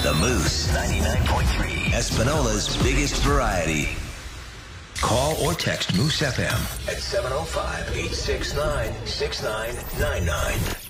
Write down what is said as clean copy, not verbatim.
The Moose 99.3, Espinola's biggest variety. Call or text Moose FM at 705-869-6999.